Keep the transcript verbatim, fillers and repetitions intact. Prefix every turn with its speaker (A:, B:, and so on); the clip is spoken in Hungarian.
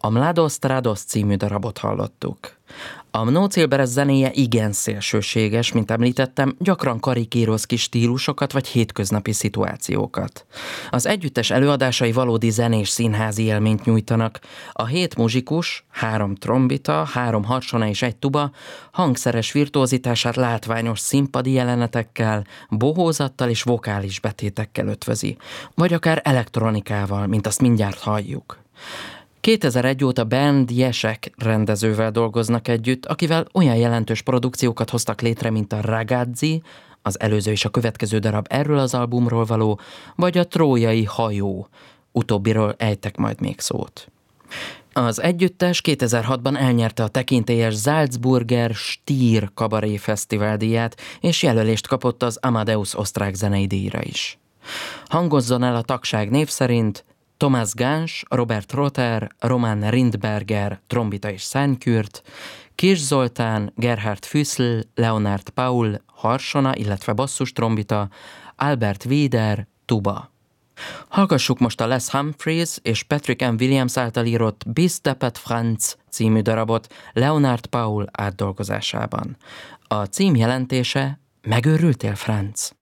A: A Mladost Radost című darabot hallottuk. A Mnócélberes zenéje igen szélsőséges, mint említettem, gyakran karikíroz kis stílusokat vagy hétköznapi szituációkat. Az együttes előadásai valódi zenés színházi élményt nyújtanak. A hét muzsikus, három trombita, három harsona és egy tuba hangszeres virtuózitását látványos színpadi jelenetekkel, bohózattal és vokális betétekkel ötvözi, vagy akár elektronikával, mint azt mindjárt halljuk. kétezer-egy óta Bernd Jeschek rendezővel dolgoznak együtt, akivel olyan jelentős produkciókat hoztak létre, mint a Ragazzi, az előző és a következő darab erről az albumról való, vagy a Trójai hajó, utóbbiról ejtek majd még szót. Az együttes kétezer-hatban elnyerte a tekintélyes Salzburger Stier Kabaré Fesztivál díját, és jelölést kapott az Amadeus osztrák zenei díjra is. Hangozzon el a tagság név szerint Thomas Gans, Robert Rother, Roman Rindberger, trombita és szárnykürt, Kiss Zoltán, Gerhard Füssl, Leonard Paul, harsona, illetve basszus trombita, Albert Wieder, tuba. Hallgassuk most a Les Humphreys és Patrick M. Williams által írott Bis Deppert Franz című darabot Leonard Paul átdolgozásában. A cím jelentése Megőrültél, Franz?